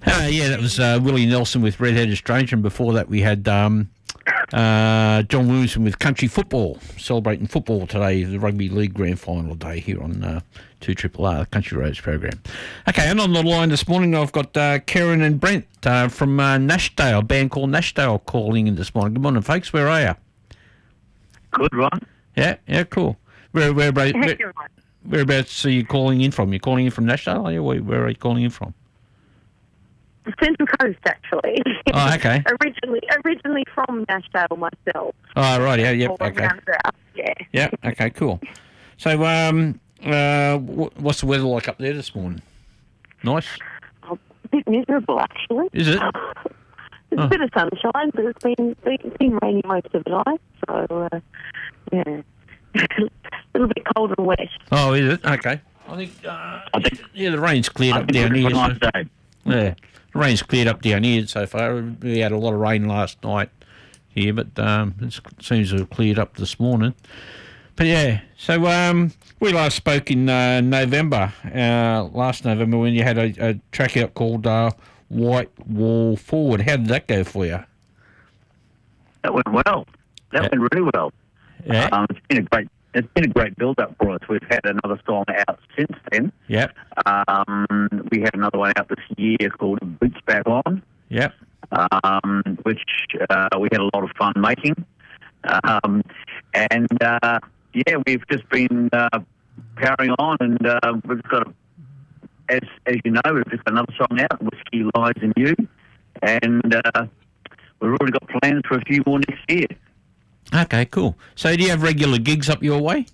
Yeah, that was Willie Nelson with Red Headed Stranger, and before that we had John Williamson with Country Football, celebrating football today, the Rugby League Grand Final day here on 2RRR, the Country Roads program. Okay, and on the line this morning I've got Karen and Brent from Nashdale, a band called Nashdale, calling in this morning. Good morning, folks. Where are you? Good, Ron. Yeah, cool. Whereabouts are you calling in from? You're calling in from Nashdale, are you? Where are you calling in from? Central Coast, actually. Oh, okay. originally from Nashdale myself. Oh, right, yeah, okay. Yeah, okay, cool. So, what's the weather like up there this morning? Nice? A bit miserable, actually. Is it? There's a bit of sunshine, but it's been rainy most of the night, so, yeah. A little bit cold and wet. Oh, is it? Okay. I think the rain's cleared up down here. Nice day. Yeah, the rain's cleared up down here so far. We had a lot of rain last night here, but it seems to have cleared up this morning. But yeah, so we last spoke in November, last November, when you had a track out called White Wall Forward. How did that go for you? That went well. That went really well. Yeah. It's been a great build-up for us. We've had another song out since then. Yep. We had another one out this year called Boots Back On. Yep. Which we had a lot of fun making. We've just been powering on, and we've got, as you know, we've just got another song out, Whiskey Lies in You, and we've already got plans for a few more next year. Okay, cool. So do you have regular gigs up your way?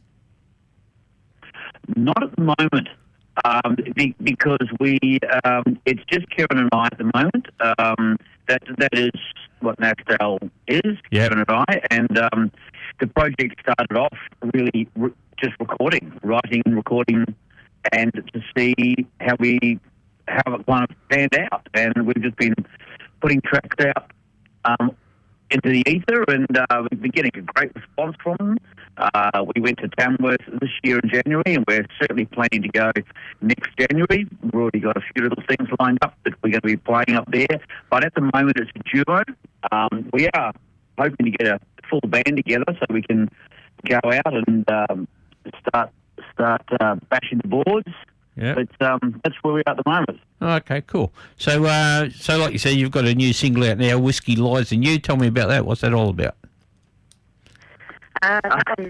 Not at the moment, because it's just Karen and I at the moment. That is what Nashdale is, Yep. Karen and I, and the project started off really just writing and recording, and to see how it kind of panned out. And we've just been putting tracks out into the ether, and we've been getting a great response from them. We went to Tamworth this year in January, and we're certainly planning to go next January. We've already got a few little things lined up that we're going to be playing up there. But at the moment, it's a duo. We are hoping to get a full band together so we can go out and start bashing the boards. Yeah. But that's where we are at the moment. Okay, cool. So, like you say, you've got a new single out now, Whiskey Lies in You. Tell me about that. What's that all about? That was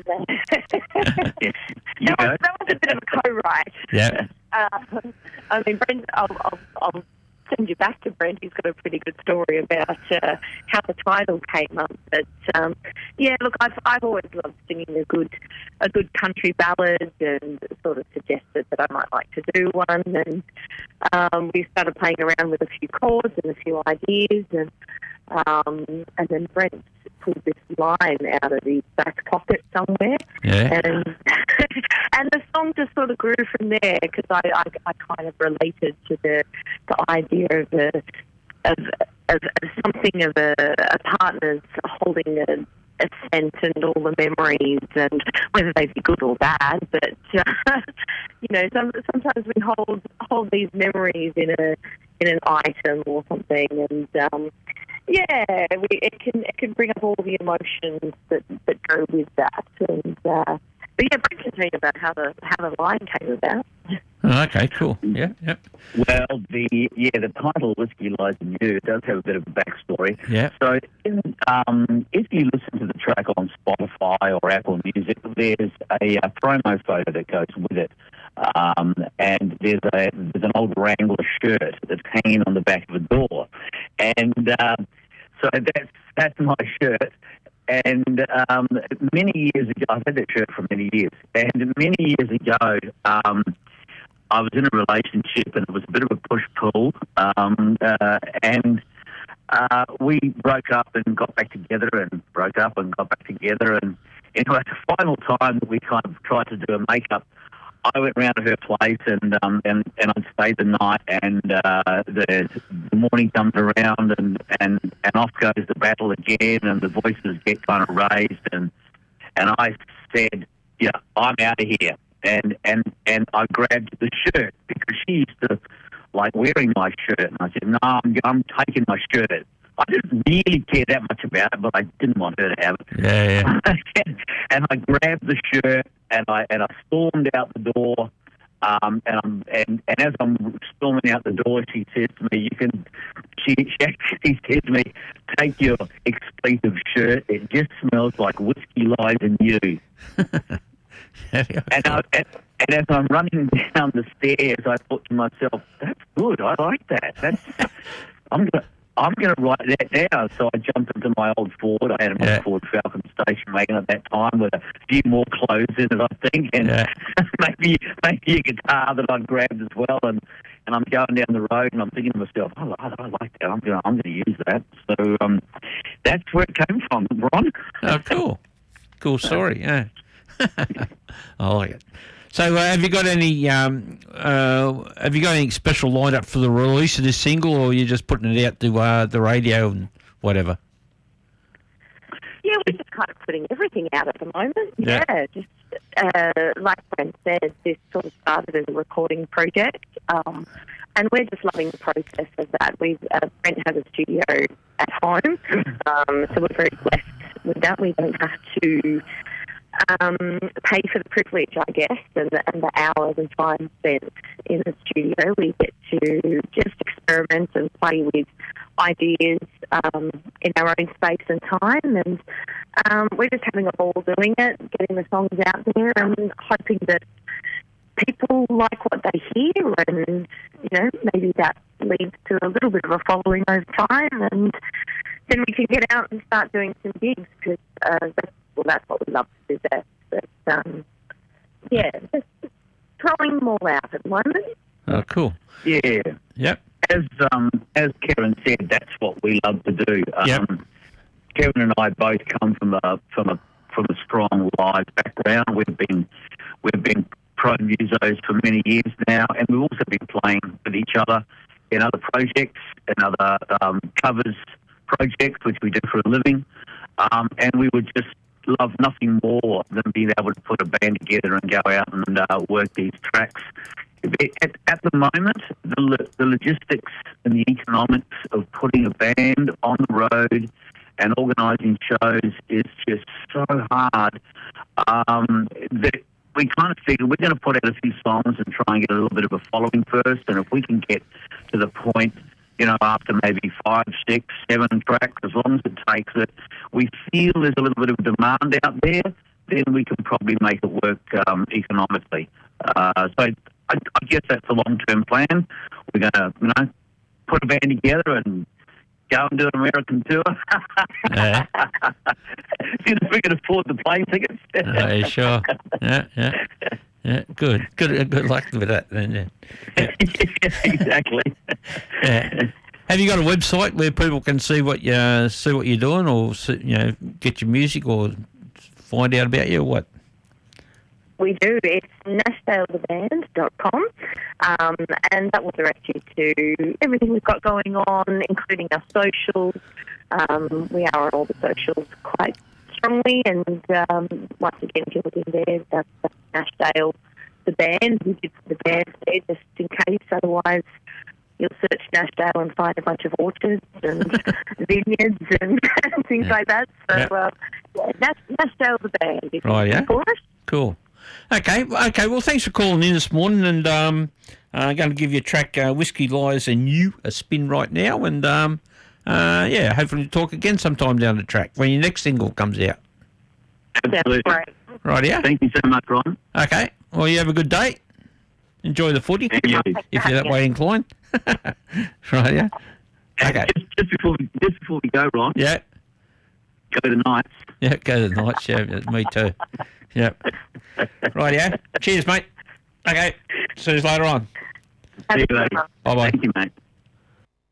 a bit of a co-write. Yeah. I mean, Brent, I'll send you back to Brent. He's got a pretty good story about how the title came up. But look, I've always loved singing a good country ballad, and sort of suggested that I might like to do one. And we started playing around with a few chords and a few ideas, and then Brent pulled this line out of his back pocket somewhere, and the song just sort of grew from there, because I kind of related to the idea of something of a partner's holding a scent and all the memories, and whether they be good or bad, but sometimes we hold these memories in an item or something, and it can bring up all the emotions that go with that. And but Brent can tell you about how the line came about. Oh, okay, cool. Yeah, yep. Well, the title "Whiskey Lies in You" does have a bit of a backstory. Yeah. So, if you listen to the track on Spotify or Apple Music, there's a promo photo that goes with it, and there's an old Wrangler shirt that's hanging on the back of a door, and so that's my shirt. And many years ago, I've had that shirt for many years, and many years ago, I was in a relationship, and it was a bit of a push-pull, and we broke up and got back together, and broke up and got back together, and anyway, the final time that we kind of tried to do a make-up, I went round to her place, and I'd stayed the night, and the morning comes around, and off goes the battle again, and the voices get kind of raised, and I said, I'm out of here. And I grabbed the shirt, because she used to like wearing my shirt. And I said, no, I'm taking my shirt. I didn't really care that much about it, but I didn't want her to have it. Yeah. And I grabbed the shirt and I stormed out the door. And as I'm storming out the door, she says to me, she actually said to me, take your expletive shirt. It just smells like whiskey lies in you. And as I'm running down the stairs, I thought to myself, that's good. I like that. I'm gonna write that down. So I jumped into my old Ford. I had an old Ford Falcon station wagon at that time with a few more clothes in it, I think, and maybe a guitar that I grabbed as well. And I'm going down the road, and I'm thinking to myself, I like that. I'm gonna use that. So that's where it came from, Ron. Oh, cool story. Yeah, I like it. So, have you got anything special lined up for the release of this single, or are you just putting it out to the radio and whatever? Yeah, we're just kind of putting everything out at the moment. Yeah, just like Brent said, this sort of started as a recording project, and we're just loving the process of that. Brent has a studio at home, so we're very blessed with that. We don't have to pay for the privilege, I guess, and the hours and time spent in the studio. We get to just experiment and play with ideas in our own space and time, and we're just having a ball doing it, getting the songs out there, and hoping that people like what they hear, and maybe that leads to a little bit of a following over time, and then we can get out and start doing some gigs, because that's what we love to do best. But just throwing them all out at the moment. Oh, cool. Yeah. Yep. As Karen said, that's what we love to do. Karen and I both come from a strong live background. We've been pro musos for many years now, and we've also been playing with each other in other projects and other covers projects, which we do for a living. And we would just love nothing more than being able to put a band together and go out and work these tracks. At the moment, the logistics and the economics of putting a band on the road and organising shows is just so hard that we kind of figure we're going to put out a few songs and try and get a little bit of a following first, and if we can get to the point, after maybe 5, 6, 7 tracks, as long as it takes it, we feel there's a little bit of demand out there, then we can probably make it work economically. So I guess that's the long-term plan. We're going to, put a band together and go and do an American tour. Yeah. See if we can afford the plane tickets. Sure. Yeah, good luck with that then. Yeah. Exactly. Yeah. Have you got a website where people can see what you're doing, or get your music, or find out about you, or what? We do. It's nashdaletheband.com, and that will direct you to everything we've got going on, including our socials. We are on all the socials quite strongly, and once again, if you look in there, that's Nashdale the Band. We did the band there just in case, otherwise you'll search Nashdale and find a bunch of orchards and vineyards and things like that. So, Nashdale the Band. Right, yeah. For us. Cool. Okay. Well, thanks for calling in this morning, and I'm going to give you a track, Whiskey Lies in You, a spin right now, and hopefully talk again sometime down the track when your next single comes out. Absolutely. That's great. Right, yeah. Thank you so much, Ron. Okay. Well, you have a good day. Enjoy the footy Thank you. if you're that way inclined. Right, yeah. Okay. Just before we go, Ron. Yeah. Go to the Knights. Yeah, go to the Knights. Yeah, me too. Yeah. Right, yeah. Cheers, mate. Okay. See you later on. See you later. Bye-bye. Thank you, mate.